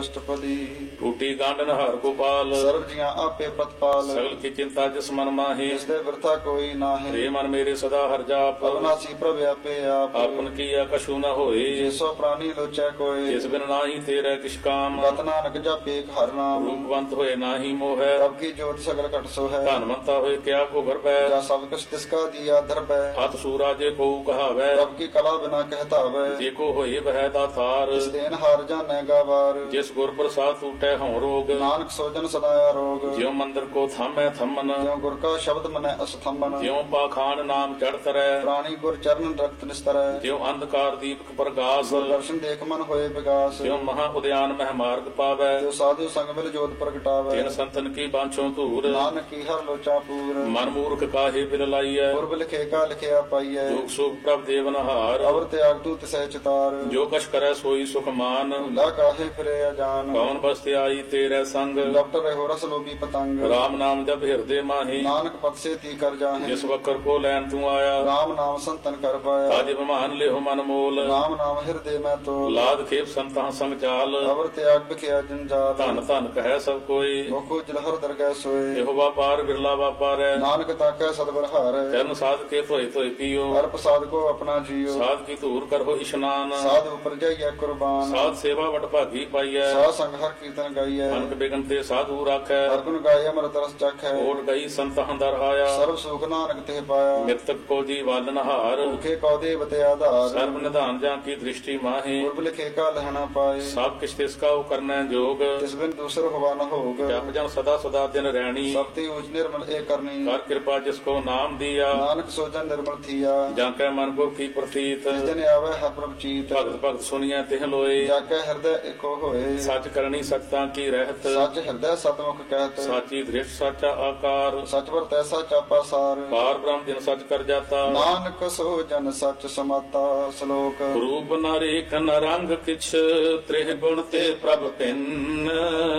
ਅਸ਼ਟਪਦੀ। ਟੂਟੀ ਗਾਂਡਨ ਹਰ ਗੋਪਾਲ, ਸਰਬ ਜੀਆਂ ਆਪੇ ਪ੍ਰਤਪਾਲ। ਸਗਲ ਕੀ ਚਿੰਤਾ ਜਿਸ ਮਨ ਮਾਹੀ, ਜਿਸ ਦੇ ਵਰਤਾ ਕੋਈ ਨਾਹੀਂ। ਰੇ ਮਨ ਮੇਰੇ ਸਦਾ ਹਰ ਜਾਪ, ਅਬਨਾਸੀ ਪ੍ਰਭ ਆਪੇ ਆਪ। ਆਪਨ ਕੀਆ ਕਛੂ ਨ ਹੋਏ, ਜਿਸੋ ਪ੍ਰਾਨੀ ਲੋਚੈ ਕੋਇ। ਜਿਸ ਬਿਨ ਨਾਹੀ ਤੇਰੇ ਕਿਛ ਕਾਮ, ਗਤ ਨਾਨਕ ਜਪੇ ਹਰ ਨਾਮ। ਰੂਪਵੰਤ ਹੋਏ ਨਾਹੀ ਮੋਹੈ, ਪ੍ਰਭ ਕੀ ਜੋਤ ਸਗਲ ਘਟ ਸੋ ਹੈ। ਧਨਵੰਤਾ ਹੋਏ ਕਿਆ ਕੋ ਗਰਬੈ, ਜਾ ਸਭ ਕੁਛ ਤਿਸ ਕਾ ਦੀਆ ਧਰਬੈ। ਹੱਥ ਸੂਰਾ ਜੇ ਕੋ ਕਹਾਵੈ, ਪ੍ਰਭ ਕੀ ਕਲਾ ਬਿਨਾ ਕਹਿਤਾਵੈ। ਜੇ ਕੋ ਹੋਏ ਬਹਿ ਦਾਤਾਰ, ਜਿਸ ਦੇਨ ਹਾਰ ਜਾਣੈ ਗਾਵਾਰ। ਜਿਸ ਗੁਰ ਪ੍ਰਸਾਦ ਟੂਟੈ ਹਉ ਰੋਗ, ਨਾਨਕ ਸੋਜਨ ਸਦਾ ਆਰੋਗ। ਜਿਉ ਮੰਦਰ ਕੋ ਥਾਮੈ ਥੰਮਨ, ਜਿਉ ਗੁਰ ਕਾ ਸ਼ਬਦ ਮਨੈ ਅਸਥੰਬਨ। ਜਿਉ ਪਾਖਾਨ ਨਾਮ ਚੜ ਤਰੈ, ਪ੍ਰਾਣੀ ਗੁਰ ਚਰਨ ਰਖਤ ਨਿਸਤਰੈ। ਜਿਉ ਅੰਧਕਾਰ ਦੀਪਕ ਪ੍ਰਗਾਸ, ਗੁਰ ਦਰਸ਼ਨ ਦੇਖ ਮਨ ਹੋਏ ਵਿਗਾਸ। ਜਿਉ ਮਹਾ ਉਦਿਆਨ ਮਹਿ ਮਾਰਗ ਪਾਵੈ, ਜੋ ਸਾਧੂ ਸੰਗ ਮਿਲ ਜੋਤ ਪ੍ਰਗਟਾਵੈ। ਤਿਨ ਸੰਤਨ ਕੀ ਬਾਂਛੋਂ ਧੂਰ, ਨਾਨਕ ਕੀ ਹਰ ਲੋਚਾ ਪੂਰ। ਮਨ ਮੂਰਖ ਕਾਹੇ ਬਿਲ ਲਾਈਐ, ਗੁਰਬ ਲਿਖੇ ਕਾ ਲਿਖਿਆ ਪਾਈਐ। ਜੋਗ ਸੁਖ ਪ੍ਰਭ ਦੇਵਨਹਾਰ, ਅਵਰ ਤਿਆਗ ਤੂ ਤਿਸੈ ਚਿਤਾਰ। ਜੋ ਕਛ ਕਰੈ ਸੋਈ ਸੁਖ ਮਾਨ, ਭੁਲਾ ਕਾਹੇ ਫਿਰੇ ਅਜਾਨ। ਕੌਣ ਬਸਤਿ ਆਈ ਤੇਰੇ ਸੰਗ, ਡਾਕਟਰ ਰਹਿਓ ਰਸ ਲੋਭੀ ਪਤੰਗ। ਰਾਮ ਨਾਮ ਜਪ ਹਿਰਦੇ ਮਾਹੀ, ਨਾਨਕ ਪਤ ਸੇ ਤੀ ਕਰ ਜਾਹੇ। ਜਿਸ ਵਕਰ ਕੋ ਲੈਣ ਤੂੰ ਆਇਆ, ਰਾਮ ਨਾਮ ਸੰਤਨ ਕਰ ਪਾਇਆ। ਤਾਜ ਬਿਮਾਨ ਲਿਹੁ ਮਨ ਮੋਲ, ਰਾਮ ਨਾਮ ਹਿਰਦੇ ਮੈਂ ਤੋਲ। ਲਾਦ ਖੇਪ ਸੰਤਾਂ ਸੰਗ ਚਾਲ, ਅਵਰ ਤਿਆਗ ਬਿਖਿਆ ਜੰਜਾਲ। ਧਨ ਧਨ ਕਹਿ ਸਭ ਕੋਈ, ਮੁਖੋ ਜਲਹਰ ਦਰਗਹਿ ਸੋਏ। ਇਹੋ ਵਾਪਾਰ ਬਿਰਲਾ ਵਾਪਾਰੈ, ਨਾਨਕ ਤਾਕੈ ਸਤਿਗੁਰ ਹਾਰੈ। ਚਰਨ ਸਾਧ ਕੇ ਧੋਏ ਧੋਏ ਪੀਓ, ਹਰ ਪ੍ਰਸਾਦ ਕੋ ਆਪਣਾ ਜੀਓ। ਸਾਧ ਕੀ ਧੂਰ ਕਰੋ ਇਸ਼ਨਾਨ, ਸਾਧ ਉਪਰ ਜਾਈਐ ਕੁਰਬਾਨ। ਸਾਧ ਸੇਵਾ ਵਡ ਭਾਗੀ ਪਾਈਐ, ਸਾਧ ਸੰਗ ਹਰ ਕੀਰਤਨ ਗਾਈਐ। ਅਨਕ ਬਿਗਨ ਤੇ ਸਾਧੂ ਰਾਖੈ, ਹਰ ਗੁਣ ਗਾਏ ਅਮਰਤ ਰਸ ਚਖੈ। ਓਟ ਗਈ ਸੰਤਾਂ ਦਰ ਆਇਆ, ਸਰਬ ਸੁਖ ਨਾਨਕ ਤੇ ਪਾਇਆ। ਮਿਰਤਕ ਕੋ ਜੀ ਵਾਲਨ ਹਾਰ, ਭੁਖੇ ਕਉ ਦੇਵਤੇ ਆਧਾਰ। ਸਰਬ ਨਿਧਾਨ ਜਾਂ ਕੀ ਦ੍ਰਿਸ਼ਟੀ ਮਾਹੀ, ਗੁਰਬ ਲਿਖੇ ਕਾ ਲਹਿਣਾ ਪਾਏ। ਸਭ ਕਿਛ ਤਿਸ ਕਾ ਕਰਨੈ ਜੋਗ, ਤਿਸ ਬਿਨ ਦੂਸਰ ਹੋਵਾ ਨ ਹੋਗ। ਜਪ ਜਨ ਸਦਾ ਸਦਾ ਦਿਨ ਰਹਿਣੀ, ਸਭ ਤੇ ਊਚ ਨਿਰਮਲ ਏ ਕਰਨੀ। ਕਰ ਕਿਰਪਾ ਜਿਸ ਕੋ ਨਾਮ ਦੀਆ, ਨਾਨਕ ਸੋਜਨ ਨਿਰਮਲ ਥੀਆ। ਜਾਂ ਕੈ ਮਨ ਕੋ ਕੀ ਪ੍ਰਤੀਤ, ਜਿਸ ਦਿਨ ਆਵੈ ਹਰ ਪ੍ਰਭ ਚੀਤ। ਭਗਤ ਭਗਤ ਸੁਣੀਐ ਤਿਹ ਲੋਏ, ਜਾ ਕੇ ਹਿਰਦੈ ਏਕੋ ਹੋਏ। ਸੱਚ ਕਰਨੀ ਸਖਤਾਂ ਕੀ ਰਹਿਤ, ਸੱਚ ਹਿਰਦੈ ਸਤਮੁਖ ਕਹਿਤ। ਸਾਚੀ ਦ੍ਰਿਸ਼ਟ ਸਾਚਾ ਆਕਾਰ, ਸਚ ਵਰ ਤੈਸਾ ਚਾਪਾ ਸਾਰ। ਪਾਰ ਬ੍ਰਹਮ ਜਿਨ ਸੱਚ ਕਰ ਜਾਤਾ, ਨਾਨਕ ਸੋ ਜਨ ਸੱਚ ਸਮਾਤਾ। ਸ਼ਲੋਕ। ਰੂਪ ਨ ਰੇਖ ਨ ਰੰਗ ਕਿਛ, ਤ੍ਰਿਹ ਗੁਣ ਤੇ ਪ੍ਰਭ ਭਿੰਨ।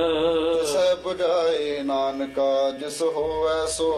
ਤਿਸੈ 부ਝਾਏ ਨਾਨਕਾ, ਜਿਸ ਹੋਵੈ ਸੋ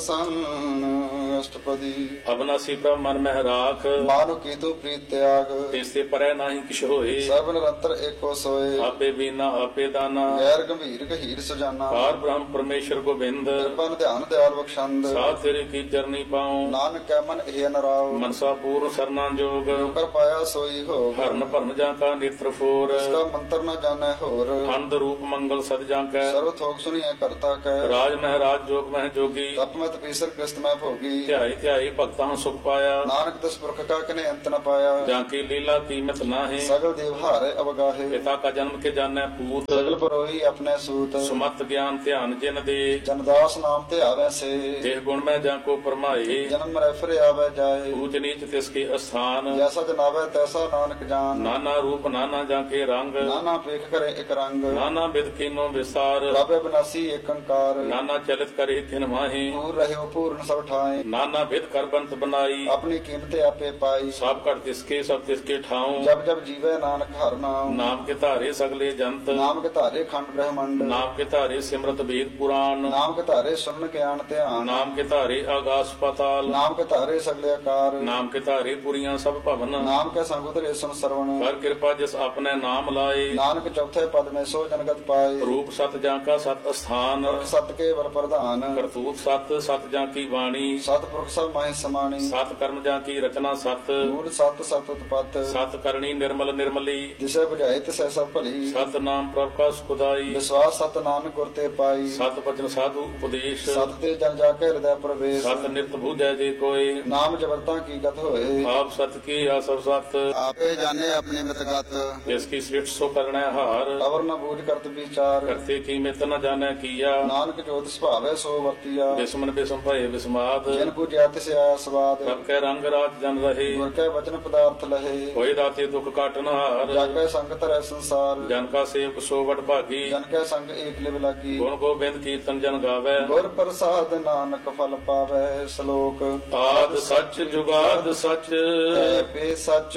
ਪ੍ਰਸੰਨ। ਅਸ਼ਟਪਦੀ। ਅਬਨਾਸੀ ਪ੍ਰਭ ਮਨ ਮਹਿ ਰਾਖ, ਮਾਨੁ ਕੀ ਤੂ ਪ੍ਰੀਤ ਤਿਆਗ। ਤਿਸ ਤੇ ਪਰੈ ਨਾਹੀ ਕਿਛ ਹੋਏ, ਸਰਬ ਨਿਰੰਤਰ ਏਕੋ ਸੋਏ। ਆਪੇ ਬੀਨਾ ਆਪੇ ਦਾਨਾ, ਗੈਰ ਗੰਭੀਰ ਗਹੀਰ ਸੁਜਾਨਾ। ਪਾਰ ਬ੍ਰਹਮ ਪਰਮੇਸ਼ਰ ਗੋਬਿੰਦ, ਕਿਰਪਨ ਧਿਆਨ ਦਿਆਲ ਬਖਸ਼ੰਦ। ਸਾਧ ਤੇਰੇ ਕੀ ਚਰਨੀ ਪਾਉ, ਨਾਨਕ ਕੈ ਮਨ ਇਹ ਨਰਾਉ। ਮਨਸਾ ਪੂਰਨ ਸਰਨਾ ਜੋਗ, ਕਰ ਪਾਇਆ ਸੋਈ ਹੋ। ਹਰਨ ਭਰਨ ਜਾਂ ਕਾ ਨੇਤਰ ਫੋਰ, ਇਸਕਾ ਮੰਤਰ ਨ ਜਾਣੈ ਹੋਰ। ਖੰਡ ਰੂਪ ਮੰਗਲ ਸਦ ਜਾਂ ਕੈ, ਸਰਬ ਥੋਕ ਸੁਣੀਐ ਕਰਤਾ ਕੈ। ਰਾਜ ਮਹਿਰਾਜ ਜੋਗ ਮਹਿ ਜੋਗੀ, ਤਪਮਤ ਪੀਸਰ ਕ੍ਰਿਸਤ ਮੈਂ ਭੋਗੀ। ਧਿਆਈ ਧਿਆਈ ਭਗਤਾਂ ਸੁਖ ਪਾਇਆ, ਨਾਨਕ ਦਸ ਪੁਰਖ ਕਾ ਕਨੇ ਅੰਤ ਨ ਪਾਇਆ। ਜਾਂ ਕੀ ਲੀਲਾ ਕੀਮਤ ਨਾਹੀ, ਸਗਲ ਦੇਵ ਹਾਰੇ ਅਵਗਾਹੇ। ਪਿਤਾ ਕਾ ਜਨਮ ਕੇ ਜਾਣੈ ਪੂਤ, ਸਗਲ ਪਰੋਈ ਆਪਣੇ ਸੂਤ। ਸੁਮਤ ਗਿਆਨ ਧਿਆਨ ਜਿਨ ਦੇ, ਜਨਦਾਸ ਨਾਮ ਤੇ ਆਵੈ ਸੇ। ਦੇਹ ਗੁਣ ਮੈਂ ਜਾਂ ਕੋ ਪਰਮਾਏ, ਜਨਮ ਮਰੈ ਫਿਰ ਆਵੈ ਜਾਏ। ਊਚ ਨੀਚ ਤਿਸ ਕੇ ਅਸਥਾਨ, ਜੈਸਾ ਜਨਾਵੈ ਤੈਸਾ ਨਾਨਕ ਜਾਨ। ਨਾਨਾ ਰੂਪ ਨਾਨਾ ਜਾਂ ਕੇ ਰੰਗ, ਨਾਨਾ ਪੇਖ ਕਰੇ ਇਕ ਰੰਗ। ਨਾਨਾ ਬਿਦ ਕੀਨੋ ਵਿਸਾਰ, ਰਾਬੇ ਬਨਾਸੀ ਏਕ ਅੰਕਾਰ। ਨਾਨਾ ਚਲਿਤ ਕਰੇ ਤਿਨ ਮਾਹੀ, ਪੂਰ ਰਹਿਓ ਪੂਰਨ ਸਭ ਠਾਏ। ਨਾਨਾ ਬਿਦ ਕਰ ਬੰਤ ਬਨਾਈ, ਆਪਣੀ ਕੀਮਤ ਆਪੇ ਪਾਈ। ਸਭ ਘਟ ਤਿਸਕੇ ਸਭ ਤਿਸਕੇ ਠਾਉ, ਜਬ ਜਬ ਜੀਵੈ ਨਾਨਕ ਹਰ ਨਾਮ। ਨਾਮ ਕੇ ਧਾਰੇ ਸਗਲੇ ਜੰਤ, ਨਾਮ ਕੇ ਧਾਰੇ ਖੰਡ ਬ੍ਰਹਮੰਡ। ਨਾਮ ਕੇ ਧਾਰੇ ਸਿਮਰਤ ਵੇਦ ਪੁਰਾਨ, ਨਾਮ ਕੇ ਧਾਰੇ ਸੁਰਨ ਗਿਆਨ ਧਿਆਨ। ਨਾਮ ਕੇ ਧਾਰੇ ਆਗਾਸ ਪਾਤਾਲ, ਨਾਮ ਕੇ ਧਾਰੇ ਸਗਲੇ ਆਕਾਰ। ਨਾਮ ਕੇ ਧਾਰੇ ਪੁਰੀਆਂ ਸਭ ਭਵਨ, ਨਾਮ ਕੇ ਸੰਗ ਉਤਰੇ ਸੁਨ ਸਰਵਣ। ਕਰ ਕਿਰਪਾ ਜਿਸ ਆਪਣੇ ਨਾਮ ਲਾਏ, ਨਾਨਕ ਚੌਥੇ ਪਦ ਮੈਂ ਸੋ ਜਨਗਤ ਪਾਏ। ਰੂਪ ਸਤ ਜਾਂ ਕਾ ਸਤ ਅਸਥਾਨ, ਸਤ ਕੇ ਬਲ ਪ੍ਰਧਾਨ। ਕਰਤੂਤ ਸਤ ਸਤ ਜਾਂ ਕੀ ਬਾਣੀ, ਸਤ ਪੁਰਖ ਸਭ ਮਾਹਿ ਸਮਾਣੀ। ਸਤ ਕਰਮ ਜਾਂ ਕੀ ਰਚਨਾ ਸਤ, ਮੂਲ ਸਤ ਸਤ ਉਤਪਤ। ਸਤ ਕਰਨੀ ਨਿਰਮਲ ਨਿਰਮਲੀ, ਜਿਸੇ 부ਝਾਏ ਤਿਸੈ ਸਭ ਭਲੀ। ਸਤ ਨਾਮ ਪ੍ਰਭ ਕਾ ਸੁਖਦਾਈ, ਵਿਸਵਾਸ ਸਤ ਨਾਨਕ ਗੁਰ ਤੇ ਪਾਈ। ਸਤ ਬਚਨ ਸਾਧੂ ਉਪਦੇਸ਼, ਸਤ ਤੇ ਜਨ ਜਾ ਕੇ ਹਿਰਦੈ ਪ੍ਰਵੇਸ਼। ਸਤ ਨਿਤ ਬੁਝੈ ਜੇ ਕੋਏ, ਨਾਮ ਜਬਰਤਾ ਕੀ ਗਤ ਹੋਏ। ਆਪ ਸਤ ਕੀ ਆ ਸਭ ਸਤ, ਆਪੇ ਜਾਣੇ ਆਪਣੀ ਮਿਤਗਤ। ਜਿਸ ਕੀ ਸ੍ਰਿਸ਼ਟ ਸੋ ਕਰਣੈ ਹਾਰ, ਅਵਰ ਨ ਬੂਝ ਕਰਤ ਵਿਚਾਰ। ਕਰਤੇ ਕੀ ਮਿਤ ਨ ਜਾਣੈ ਕੀਆ, ਨਾਨਕ ਜੋਤ ਸੁਭਾਵੈ ਸੋ ਵਰਤੀਆ। ਬਿਸਮਨ ਬਿਸਮ ਭਏ ਬਿਸਮਾਦ, ਜਿਨ ਪੂਜਿਆ ਤਿਸ ਆਇਆ ਸਵਾਦ। ਪ੍ਰਭ ਕੈ ਰੰਗ ਰਾਜ ਜਨ ਰਹੇ, ਗੁਰ ਕੈ ਵਚਨ ਪਦਾਰਥ ਲਹੇ। ਹੋਏ ਦਾਤੇ ਦੁਖ ਕਾਟਨ ਹਾਰ, ਜਗ ਕੈ ਸੰਗ ਧਰੈ ਸੰਸਾਰ। ਜਨ ਕਾ ਸੇਵਕ ਸੋ ਵਡ ਭਾਗੀ, ਜਨ ਕੈ ਸੰਗ ਏਕ ਲਿਵ ਲਾਗੀ। ਗੁਣ ਗੋਬਿੰਦ ਕੀਰਤਨ ਜਨ ਗਾਵੈ, ਗੁਰ ਪ੍ਰਸਾਦ ਨਾਨਕ ਫਲ ਪਾਵੈ। ਸ਼ਲੋਕ। ਆਦ ਸੱਚ ਜੁਗਾਦ ਸੱਚ, ਹੈ ਬੇ ਸੱਚ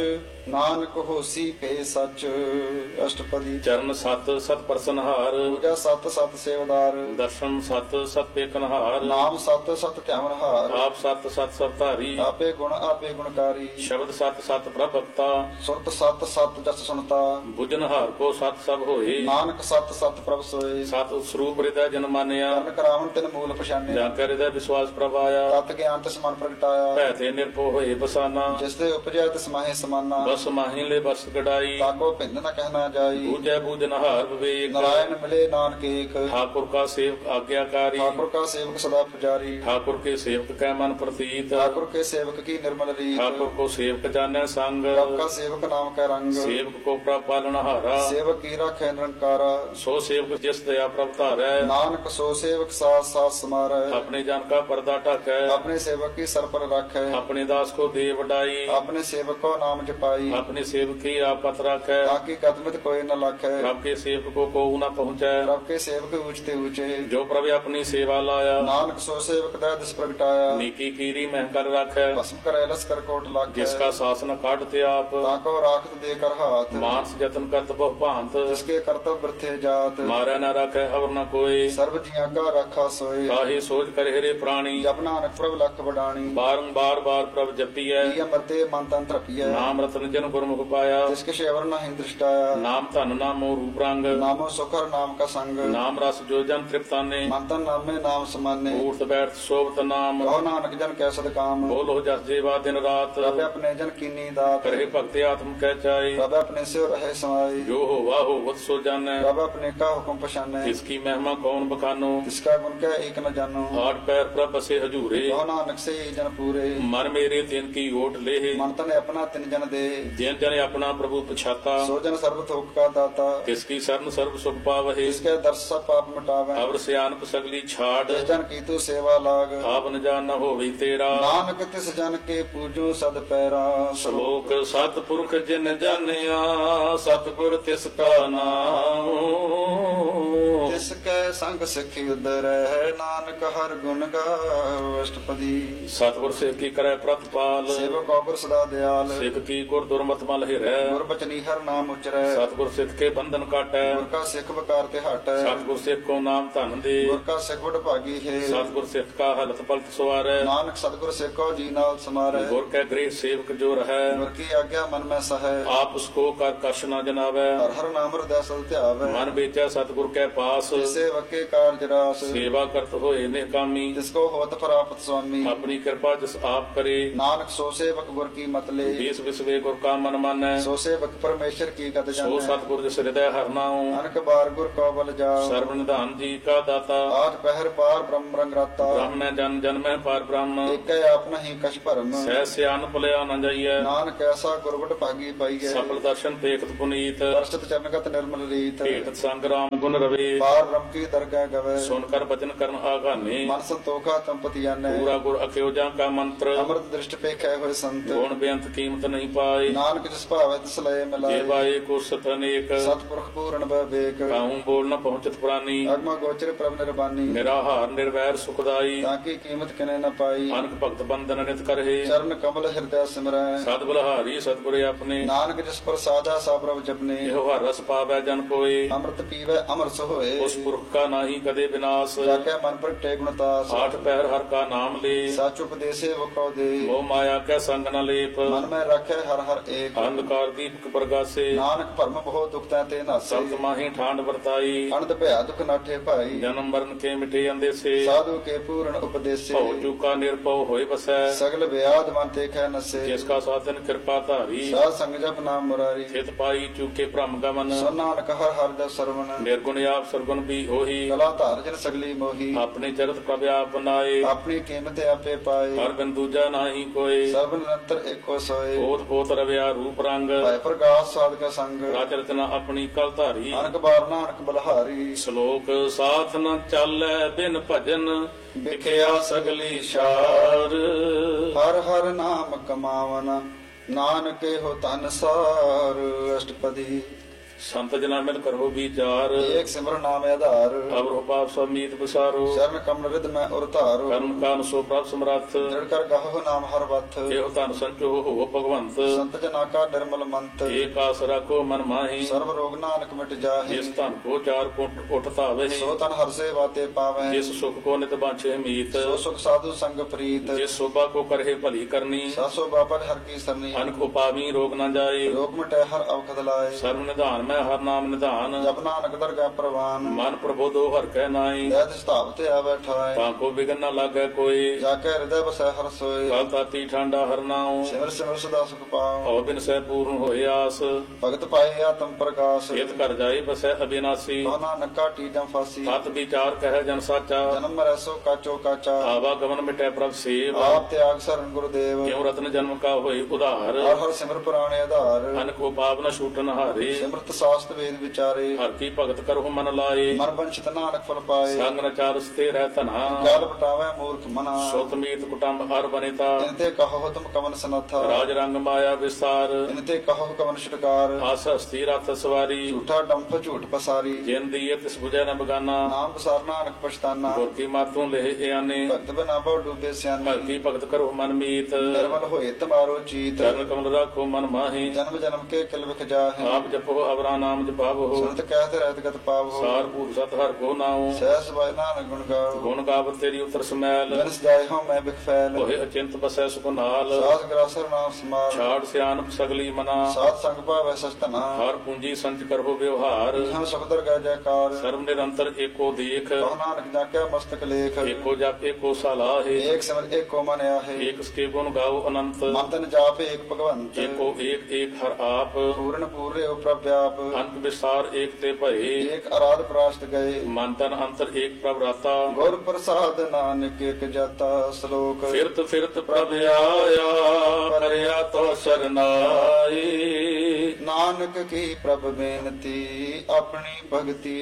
ਨਾਨਕ ਹੋਸੀ ਪੇ ਸਚ ਅਸ਼ਟਪਦੀ। ਚਰਨ ਸਤ ਸਤ ਪ੍ਰਸਨਹਾਰ, ਪੂਜਾ ਸਤ ਸਤ ਸੇਵਦਾਰ। ਦਰਸ਼ਨ ਸਤ ਸਤ ਪੇਖਨਹਾਰ, ਨਾਮ ਸਤ ਸਤ ਧਿਆਨ ਹਾਰ। ਆਪ ਸਤ ਸਤ ਸਤਧਾਰੀ, ਆਪੇ ਗੁਣ ਆਪੇ ਗੁਣਕਾਰੀ। ਸ਼ਬਦ ਸਤ ਸਤ ਪ੍ਰਭਕਤਾ, ਸੁਰਤ ਸਤ ਸਤ ਜਸ ਸੁਣਤਾ। ਬੁਝਨਹਾਰ ਕੋ ਸਤ ਸਭ ਹੋਏ, ਨਾਨਕ ਸਤ ਸਤ ਪ੍ਰਭ ਸੋਏ। ਸਤ ਸਰੂਪ ਹਿਰਦੈ ਜਨ ਮਾਨਿਆ, ਕਰਨ ਕਰਾਵਨ ਤਿਨ ਮੂਲ ਪਛਾਨਿਆ। ਜਾਂ ਕੈ ਹਿਰਦੈ ਵਿਸ਼ਵਾਸ ਪ੍ਰਭ ਆਇਆ, ਤਤ ਗਿਆਨ ਤਿਸ ਮਨ ਪ੍ਰਗਟਾਇਆ। ਭੈ ਤੇ ਨਿਰਭਉ ਹੋਏ ਬਸਾਨਾ, ਜਿਸ ਦੇ ਉਪਜਿਆ ਤਿਸ ਮਾਹੇ ਸਮਾਨਾ। ਬਸ ਮਾਹੀ ਲੈ ਬਸ ਕਢਾਈ, ਤਾਕੋ ਭਿੰਨ ਨ ਕਹਿਣਾ ਜਾਈ। ਬੂਝੈ ਬੂਝਨਹਾਰ ਵਿਵੇਕ, ਨਾਰਾਇਣ ਮਿਲੇ ਨਾਨਕ ਏਕ। ठाकुर का सेवक आज्ञाकारी, ठाकुर का सेवक सदा पुजारी। ठाकुर के सेवक कै मन प्रतीत, ठाकुर के सेवक की निर्मल रीत। ठाकुर को सेवक जाने संग, प्रभ का सेवक नाम का रंग। सेवक को प्रभ पालनहारा, सेवक की राखे निरंकारा। सो सेवक जिस दया प्रभ धारै, नानक सो सेवक साथ साथ समारै। अपने जन का पर्दा ढकै, अपने सेवक की सर पर रखै। अपने दास को दे वडाई, अपने सेवक को नाम जपाई। अपने सेवक की आप पत रखै, ताकि कदमत कोई न लखै। प्रभ के सेवक को न पहुँचै, प्रभ के सेवक ऊंचते ऊंचे। जो प्रभ अपनी सेवा लाया, नानक सो सेवक दै दिस प्रगटाया। नीकी कीरी मह कर रखै, भस्म करे लस कर कोट लाखै। जिसका शासन काटते आप, ताको राखत दे कर हाथ। मानस जतन करत बहु भांत, जिसके कर्तव्य वृथे जात। मारै न रखै अवर न कोई, सर्व जिया का राखा सोए। काहे सोच कर हेरे प्राणी, जप नानक प्रभ लख बडाणी। बारंबार बार प्रभ जपियै, प्रिय मरते मन तन तृपिय। नाम रतन जन गुरमुख पाया, जिसके शेवर न हिं दृष्टाया। नाम धन नामो रूप रंग, नामो सुखर नाम का संग। नाम रस जो जन तृप्ताने, मन तन नामे नाम समाने। ऊर्त बैठ शोभत नाम, कहो नानक जन कै सद काम। बोलो जस जेवा दिन रात, प्रभ अपने जन कीनी दात। करे भक्ति आत्म कह चाई, प्रभ अपने से रहे समाई। जो हो वाहो वत सो जानै, प्रभ अपने का हुक्म पछाने। इसकी महिमा कौन बखानो, इसका गुण क्या एक न जानो। आठ पैर प्रभ बसे हजूरे, कहो नानक से ही जन पूरे। मन मेरे तिन की ओट ले, मन तन अपना तिन जन दे। जिन जन अपना प्रभु पछाता, सो जन सर्व थोक का दाता। तिसकी शरण सर्व सुख पावहे, इसके दर्श सब पाप मिटावे। अवर सियानप सगली छाड़, जिस जन की तू सेवा लाग। आप न जान न होवी तेरा, नानक तिस जन के पूजो सद पैरा। श्लोक सतपुरख जिन जानिया, सतगुर तिसका नाम, तिसके संग सिखि उदर है। नानक हर गुण गाओ अष्टपदी। सतगुर सिख की करे प्रतिपाल, सेवक औगर सदा दयाल। सिख की गुर दुर्मत मल हिरै, गुर बचनी हर नाम उचरै। सतगुर सिख के बंधन काटै, गुर का सिख बकार ते हटै। सतगुर सिख को नाम धन दे, गुर का सिख बड़ भागी है। सतगुर सिख का हलत पलत सवारै, नानक सतगुर सिख को जी नाल समारै। गुर के गृह सेवक जो रहै, गुर की आज्ञा मन में सहै। आप उसको कर कश न जनावै, हर हर नाम हृदय सल ध्यावै। मन बेचै सतगुर के पास, सेवक के कार्य रास। सेवा करत होए निकामी, जिसको होत प्राप्त स्वामी। अपनी कृपा जिस आप करे, नानक सो सेवक गुर की मत ले। बीस विसवे गुर का मन मानै, सो सेवक परमेश्वर की गत सो जानै। सतगुर जिस हृदय हर नाऊ, अनक बार गुर को बल जाओ। सर्व निधान जी का दाता, आठ पहर पार ब्रह्म रंग राता। ब्रह्म जन जन में पार ब्रह्म, एक आप नहीं कछ भरम। सह सियान भुलिया न जाइए, नानक ऐसा गुरबट भागी पाइए। सफल दर्शन देखत पुनीत, दर्शत चरणगत निर्मल रीत। भेटत संग राम गुण रवे, पार ब्रह्म की दरगाह गवे। सुनकर वचन करन आगाने, मन संतोखा तंपति जाने। पूरा गुर अख्योजा का मंत्र, अमृत दृष्ट पे खे हुए संत। गुण बेअंत कीमत नहीं पाए, नानक जिस भावे तिस लय मिलाए। जेवाए को सत अनेक, सतपुरख पूर्ण विवेक। काहू बोल न पहुंचत प्राणी, अगम गोचर प्रभ निर्बानी। निराहार निर्वैर सुखदाई, ताकि कीमत किने न पाई। अनक भक्त बंधन नित करहे, चरण कमल हृदय सिमरै। सद बलहारी सतगुर अपने, नानक जिस पर साजा सा प्रभ जपने। एहो हर रस पावै जन कोय, अमृत पीवै अमर सोए। उस पुरख का नाही कदे विनाश, जाके मन पर टे गुणतास। आठ पहर हर का नाम ले, सच उपदेशे वो कौ दे। मोह माया के संग न लेप, मन में रखे हर हर एक। अंधकार दीपक प्रगासे, नानक भरम बहुत दुख ते नासे। सप्त माही ठांड वर्ताई, अनंत भया दुख नाठे भाई। जन्म मरण के मिटे अंदेसे, साधु के पूर्ण उपदेशे। भव चूका निर्भव होय बसै, सगल व्याध मन ते खे नसे। जिसका साधन कृपा धारी, साध संग जप नाम मुरारी। हित पाई चूके भ्रम गमन, सो नानक हर हर जस सरवन। निर्गुण आप सरगुण भी होही, कला धार जन सगली मोही। अपने चरित प्रभ आप बनाए, अपनी कीमत आपे पाए। हर बिन दूजा नाही कोय, सर्व निरंतर एको सोए। पोत पोत रव्या रूप रंग, भय प्रकाश साध का संग। राज रचना अपनी कल धारी, अनक बार नानक बलहारी। श्लोक साथ न चालै बिन भजन, विखिया सगली शार, हर हर नाम कमावन। नानक हो तन सार अष्टपदी। ਸੰਤ ਜਨਾ ਮਿਲ ਕਰੋ ਵਿਚਾਰ ਏਕ ਸਿਮਰਨ ਨਾਮ ਆਧਾਰ ਅਵਰੋ ਪਾਪ ਸਮੀਤ ਵਿਸਾਰੋ ਸ਼ਰਨ ਕਮਲ ਰਿਦ ਮੈਂ ਉਰ ਧਾਰੋ ਕਰਨ ਕਾਨ ਸੋ ਪ੍ਰਭ ਸਮਰੱਥ ਦ੍ਰਿੜ ਕਰ ਗਾਹੋ ਨਾਮ ਹਰ ਵਥ ਇਹੋ ਧਨ ਸੰਚੋ ਹੋ ਭਗਵੰਤ ਸੰਤ ਜਨਾ ਕਾ ਨਿਰਮਲ ਮੰਤ ਏਕ ਆਸ ਰੱਖੋ ਮਨ ਮਾਹੀ ਸਰਬ ਰੋਗ ਨਾਨਕ ਮਿਟ ਜਾਹੇ ਜਿਸ ਧਨ ਕੋ ਚਾਰ ਕੁੰਟ ਉਠ ਧਾਵੇ ਸੋ ਤਨ ਹਰ ਸੇ ਬਾਤੇ ਪਾਵੈ ਜਿਸ ਸੁਖ ਕੋ ਨਿਤ ਬਾਛੇ ਮੀਤ ਸੋ ਸੁਖ ਸਾਧੂ ਸੰਗ ਪ੍ਰੀਤ ਜਿਸ ਸੋਭਾ ਕੋ ਕਰਹਿ ਭਲੀ ਕਰਨੀ ਸਾਸੋ ਬਾਪਨ ਹਰ ਕੀ ਸਰਨੀ ਅਨ ਕੋ ਪਾਵੀ ਰੋਗ ਨਾ ਜਾਏ ਰੋਗ ਮਿਟੈ ਹਰ ਅਵਖਦ ਲਾਏ ਸਰਬ ਨਿਧਾਨ ਮੈਂ ਹਰ ਨਾਮ ਨਿਧਾਨ ਜਪ ਨਾਨਕ ਦਰਗਾਹ ਪ੍ਰਵਾਨ ਮਨ ਪ੍ਰਬੋਧੋ ਹਰ ਕੈ ਨਾਈ ਦੈਤ ਸਤਾਵ ਤੇ ਆ ਬੈਠਾਏ ਤਾਂ ਕੋ ਬਿਗਨ ਨਾ ਲਾਗੈ ਕੋਈ ਜਾ ਕੇ ਹਿਰਦੈ ਬਸੈ ਹਰ ਸੋਏ ਕਲ ਤਾਤੀ ਠੰਡਾ ਹਰ ਨਾਉ ਸਿਮਰ ਸਿਮਰ ਸਦਾ ਸੁਖ ਪਾਉ ਹਉ ਬਿਨ ਸਹਿ ਪੂਰਨ ਹੋਏ ਆਸ ਭਗਤ ਪਾਏ ਆਤਮ ਪ੍ਰਕਾਸ਼ ਇਤ ਕਰ ਜਾਏ ਬਸੈ ਅਬਿਨਾਸੀ ਕੋ ਨਾਨਕ ਕਾਟੀ ਜਮ ਫਾਸੀ ਤਤ ਵਿਚਾਰ ਕਹਿ ਜਨ ਸਾਚਾ ਜਨਮ ਮਰੈ ਸੋ ਕਾਚੋ ਕਾਚਾ ਆਵਾ ਗਮਨ ਮਿਟੈ ਪ੍ਰਭ ਸੇਵ ਆਪ ਤਿਆਗ ਸਰਨ ਗੁਰਦੇਵ ਕਿਉ ਰਤਨ ਜਨਮ ਕਾ ਹੋਏ ਉਧਾਰ ਹਰ ਹਰ ਸਿਮਰ ਪੁਰਾਣੇ ਆਧਾਰ ਅਨ ਕੋ ਪਾਪ ਨ ਛੂਟਨ ਹਾਰੇ ਸਿਮਰਤ ਸਾਸਤ ਵੇਦ ਵਿਚਾਰੇ ਹਰ ਕੀ ਭਗਤ ਕਰਹੁ ਮਨ ਲਾਏ ਮਨ ਬੰਚਿਤ ਨਾਨਕ ਫਲ ਪਾਏ ਸੰਗ ਨ ਚਾਰ ਸਤੇ ਰਹਿ ਧਨਾ ਕਾਲ ਬਟਾਵੇ ਮੂਰਖ ਮਨਾ ਸੁਤ ਮੀਤ ਕੁਟੰਬ ਹਰ ਬਨੇਤਾ ਇਨ ਤੇ ਕਹੋ ਤੁਮ ਕਵਨ ਸਨਥਾ ਰਾਜ ਰੰਗ ਮਾਇਆ ਵਿਸਾਰ ਇਨ ਤੇ ਕਹੋ ਕਵਨ ਛਟਕਾਰ ਆਸ ਹਸਤੀ ਰਥ ਸਵਾਰੀ ਝੂਠਾ ਡੰਫ ਝੂਠ ਪਸਾਰੀ ਜਿਨ ਦੀਏ ਤਿਸ ਬੁਝੈ ਨ ਬਗਾਨਾ ਨਾਮ ਬਸਾਰ ਨਾਨਕ ਪਛਤਾਨਾ ਗੁਰ ਕੀ ਮਾਤੋਂ ਲਹਿ ਇਆਨੇ ਭਗਤ ਬਨਾ ਬਹੁ ਡੂਬੇ ਸਿਆਨੇ ਭਗਤੀ ਭਗਤ ਕਰੋ ਮਨ ਮੀਤ ਨਿਰਮਲ ਹੋਏ ਤੁਮਾਰੋ ਚੀਤ ਚਰਨ ਕਮਲ ਰਾਖੋ ਮਨ ਮਾਹੀ ਜਨਮ ਜਨਮ ਕੇ ਕਿਲ ਵਿਖ ਜਾਹੇ ਆਪ ਜਪੋ ਅਵਰਾ ਨਾਮ ਜਪਾਵੋ ਸੁਨਤ ਕਹਿਤ ਰਹਿਤ ਗਤ ਪਾਵੋ ਸਾਰ ਭੂਤ ਸਤ ਹਰ ਕੋ ਨਾਉ ਸਹਿਸ ਬਾਇ ਨਾਨਕ ਗੁਣ ਗਾਓ ਗੁਣ ਗਾਵਤ ਤੇਰੀ ਉਤਰ ਸਮੈਲ ਬਿਨਸ ਜਾਏ ਹੋ ਮੈਂ ਬਿਖ ਫੈਲ ਹੋਏ ਅਚਿੰਤ ਬਸੈ ਸੁਖ ਨਾਲ ਸਾਧ ਗਰਾਸਰ ਨਾਮ ਸਮਾਲ ਛਾੜ ਸਿਆਨਪ ਸਗਲੀ ਮਨਾ ਸਾਧ ਸੰਗ ਭਾਵੈ ਸਚਤਨਾ ਹਰ ਪੂੰਜੀ ਸੰਚ ਕਰੋ ਵਿਵਹਾਰ ਹਮ ਸੁਖਦਰ ਗੈ ਜੈਕਾਰ ਸਰਬ ਨਿਰੰਤਰ ਏਕੋ ਦੇਖ ਕਹੋ ਨਾਨਕ ਜਾਕਿਆ ਮਸਤਕ ਲੇਖ ਏਕੋ ਜਪ ਏਕੋ ਸਲਾਹੇ ਏਕ ਸਿਮਰ ਏਕੋ ਮਨ ਆਹੇ ਏਕ ਸਕੇ ਗੁਣ ਗਾਓ ਅਨੰਤ ਮੰਤਨ ਜਾਪ ਏਕ ਭਗਵੰਤ ਏਕੋ ਏਕ ਏਕ ਹਰ ਆਪ ਪੂਰਨ ਪੂਰੇ ਉਪਰ ਵਿਆਪ ਅੰਤ ਵਿਸਾਰ ਏਕ ਤੇ ਭਏ ਏਕ ਅਰਾਧ ਪ੍ਰਾਸ਼ਟ ਗਏ ਮਨ ਤਨ ਅੰਤਰ ਏਕ ਪ੍ਰਭ ਰਾਤਾ ਗੁਰ ਪ੍ਰਸਾਦ ਨਾਨਕ ਏਕ ਜਾਤਾ ਸ਼ਲੋਕ ਫਿਰਤ ਫਿਰਤ ਪ੍ਰਭ ਆਇਆ ਕਰਿਆ ਤੋ ਸਰਨਾਈ ਨਾਨਕ ਕੀ ਪ੍ਰਭ ਬੇਨਤੀ ਆਪਣੀ ਭਗਤੀ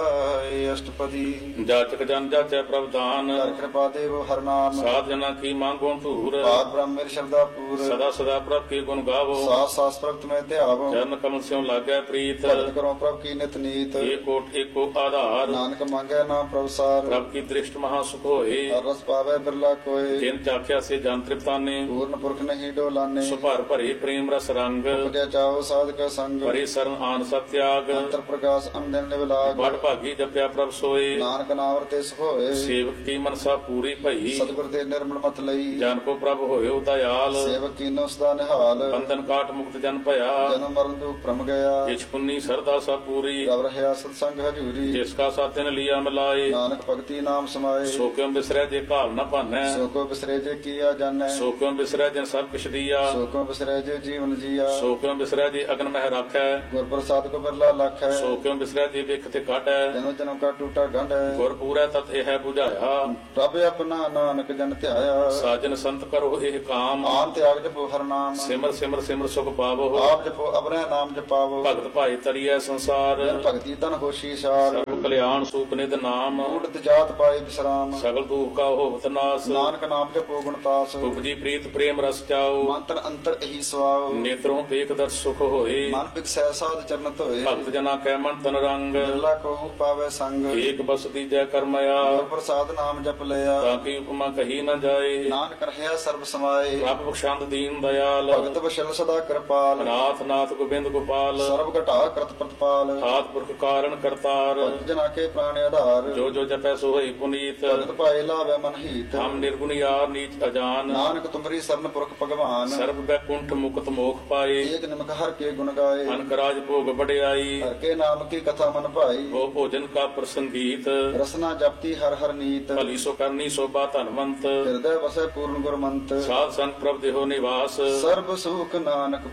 ਲਾਏ ਅਸ਼ਟਪਦੀ ਜਾਚਕ ਜਨ ਜਾਚੈ ਪ੍ਰਭ ਦਾਨ ਕਰ ਕਿਰਪਾ ਦੇਵ ਹਰ ਨਾਮ ਸਾਧ ਜਨਾ ਕੀ ਮੰਗੋ ਧੂਰ ਪਾਰ ਬ੍ਰਹਮ ਮੇਰ ਸ਼ਬਦਾ ਪੂਰ ਸਦਾ ਸਦਾ ਪ੍ਰਭ ਕੀ ਗੁਣ ਗਾਵੋ ਸਾਸ ਸਾਸ ਪ੍ਰਭਤ ਮੈਂ ਧਿਆਵੋ ਚਰਨ ਕਮਲ ਸਿਉ ਲਾਗੈ ਪ੍ਰੀਤ ਭਗਤ ਕਰੋ ਪ੍ਰਭ ਕੀ ਨਿਤ ਨੀਤ ਏਕੋਟ ਏਕੋ ਆਧਾਰ ਨਾਨਕ ਮੰਗੈ ਨਾਮ ਪ੍ਰਭ ਸਾਰ ਪ੍ਰਭ ਕੀ ਦ੍ਰਿਸ਼ਟ ਮਹਾ ਸੁਖ ਹੋਏ ਹਰ ਰਸ ਪਾਵੇ ਬਿਰਲਾ ਕੋਏ ਜਿਨ ਚਾਖਿਆ ਸੇ ਜਨ ਤ੍ਰਿਪਤਾਨੇ ਪੂਰਨ ਪੁਰਖ ਨਹੀਂ ਡੋਲਾਨੇ ਸੁਭਰ ਭਰੇ ਪ੍ਰੇਮ ਰਸ ਰੰਗ ਉਪਜਿਆ ਚਾਓ ਸਾਧਕ ਸੰਗ ਭਰੇ ਸਰਨ ਆਨ ਸਤਿਆਗ ਅੰਤਰ ਪ੍ਰਕਾਸ਼ ਅੰਦਨ ਨਿਵਲਾਗ ਬੜ ਭਾਗੀ ਜਪਿਆ ਪ੍ਰਭ ਸੋਏ ਨਾਨਕ ਨਾਮ ਤੇ ਸੁਖ ਹੋਏ ਸੇਵਕ ਕੀ ਮਨਸਾ ਪੂਰੀ ਭਈ ਸਤਿਗੁਰ ਤੇ ਨਿਰਮਲ ਮਤ ਲਈ ਜਨ ਕੋ ਪ੍ਰਭ ਹੋਇਓ ਦਇਆਲ ਸੇਵਕ ਕੀਨੋ ਸਦਾ ਨਿਹਾਲ ਬੰਧਨ ਕਾਟ ਮੁਕਤ ਜਨ ਭਇਆ ਜਨਮ ਮਰਨ ਦੁਖ ਭ੍ਰਮ ਗਿਆ ਜਿਸ ਪੁੰਨੀ ਸਰਦਾ ਸਭ ਪੂਰੀ ਰਵ ਰਹਿਆ ਸਤ ਸੰਗ ਹਜੂਰੀ ਜਿਸ ਕਾ ਸਾਤਿਨ ਲਿਆ ਮਿਲਾਏ ਨਾਨਕ ਭਗਤੀ ਨਾਮ ਸਮਾਏ ਸੋ ਕਿਉ ਬਿਸਰੈ ਜੇ ਘਾਲ ਨਾ ਭਾਨੈ ਸੋ ਕੋ ਬਿਸਰੇ ਜੇ ਕੀਆ ਜਾਣੈ ਸੋ ਕਿਉ ਬਿਸਰੈ ਜਨ ਸਭ ਕਿਛ ਦੀਆ ਸੋ ਕੋ ਬਿਸਰੇ ਜੇ ਜੀਵਨ ਜੀਆ ਸੋ ਕਿਉ ਬਿਸਰੈ ਜੇ ਅਗਨ ਮਹਿ ਰਾਖੈ ਗੁਰ ਪ੍ਰਸਾਦ ਕੋ ਬਿਰਲਾ ਲਖ ਹੈ ਸੋ ਕਿਉ ਬਿਸਰੈ ਜੇ ਵਿਖ ਤੇ ਕਾਟੈ ਜਨਮ ਜਨਮ ਕਾ ਟੂਟਾ ਗੰਢ ਹੈ ਗੁਰ ਪੂਰੈ ਤਤ ਇਹ 부ਝਾਇਆ ਪ੍ਰਭ ਆਪਣਾ ਨਾਨਕ ਜਨ ਧਿਆਇਆ ਸਾਜਨ ਸੰਤ ਕਰੋ ਇਹ ਕਾਮ ਆਨ ਤਿਆਗ ਜਪੋ ਹਰ ਨਾਮ ਸਿਮਰ ਸਿਮਰ ਸਿਮਰ ਸੁਖ ਪਾਵੋ ਆਪ ਜਪੋ ਅਬਰੈ ਨਾਮ ਜਪਾਵੋ ਭਗਤ ਭਾਈ ਤਰੀਐ ਸੰਸਾਰ ਜਨ ਭਗਤੀ ਤਨ ਹੋਸ਼ੀ ਸਾਰ ਸਰਬ ਕਲਿਆਣ ਸੂਪ ਨਿਧ ਨਾਮ ਊੜਤ ਜਾਤ ਪਾਏ ਵਿਸਰਾਮ ਸਗਲ ਦੁਖ ਕਾ ਹੋਵਤ ਨਾਸ ਨਾਨਕ ਨਾਮ ਜਪੋ ਗੁਣ ਤਾਸ ਉਪਜੀ ਪ੍ਰੀਤ ਪ੍ਰੇਮ ਰਸ ਚਾਓ ਮੰਤਰ ਅੰਤਰ ਇਹੀ ਸਵਾਉ ਨੇਤਰੋਂ ਵੇਖ ਦਰ ਸੁਖ ਹੋਏ ਮਨ ਬਿਕਸੈ ਸਾਧ ਚਰਨ ਧੋਏ ਭਗਤ ਜਨਾ ਕੈ ਮਨ ਤਨ ਰੰਗ ਬਿਰਲਾ ਕੋ ਪਾਵੇ ਸੰਗ ਏਕ ਬਸ ਦੀਜੈ ਕਰਮਇਆ ਗੁਰ ਪ੍ਰਸਾਦ ਨਾਮ ਜਪ ਲਿਆ ਤਾਂ ਕੀ ਉਪਮਾ ਕਹੀ ਨਾ ਜਾਏ ਨਾਨਕ ਰਹਿਆ ਸਰਬ ਸਮਾਏ ਪ੍ਰਭ ਬਖਸ਼ੰਦ ਦੀਨ ਦਇਆਲ ਭਗਤ ਵਸ਼ਲ ਸਦਾ ਕਿਰਪਾਲ ਨਾਥ ਨਾਥ ਗੋਬਿੰਦ ਗੋਪਾਲ ਸਰਬ ਘਟਾ ਕਰਤ ਪ੍ਰਤਪਾਲ ਆਦ ਪੁਰਖ ਕਾਰਨ ਕਰਤਾਰ ਭਗਤ ਜਨਾ ਕੇ ਪ੍ਰਾਣ ਆਧਾਰ ਜੋ ਜੋ ਜਪੈ ਸੋ ਹੋਈ ਪੁਨੀਤ ਭਗਤ ਪਾਏ ਲਾਵੇ ਮਨ ਹੀਤ ਹਮ ਨਿਰਗੁਣ ਯਾਰ ਨੀਚ ਅਜਾਨ ਨਾਨਕ ਤੁਮਰੀ ਸਰਨ ਪੁਰਖ ਭਗਵਾਨ ਸਰਬ ਬੈਕੁੰਠ ਮੁਕਤ ਮੋਖ ਪਾਏ ਏਕ ਨਿਮਕ ਹਰ ਕੇ ਗੁਣ ਗਾਏ ਅਨਕ ਰਾਜ ਭੋਗ ਵਡਿਆਈ ਹਰ ਕੇ ਨਾਮ ਕੀ ਕਥਾ ਮਨ ਭਾਈ ਉਹ ਭੋਜਨ ਕਾ ਪ੍ਰਸੰਗੀਤ ਰਸਨਾ ਜਪਤੀ ਹਰ ਹਰ ਨੀਤ ਭਲੀ ਸੋ ਕਰਨੀ ਸੋਭਾ ਧਨਵੰਤ ਹਿਰਦੈ ਵਸੈ ਪੂਰਨ ਗੁਰਮੰਤ ਸਾਧ ਸੰਗ ਪ੍ਰਭ ਦੇਹੋ ਨਿਵਾਸ ਸਰਬ ਸੁਖ ਨਾਨਕ